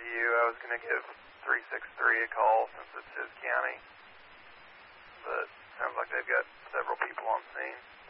you. I was going to give 363 a call since it's his county, but sounds like they've got several people on scene.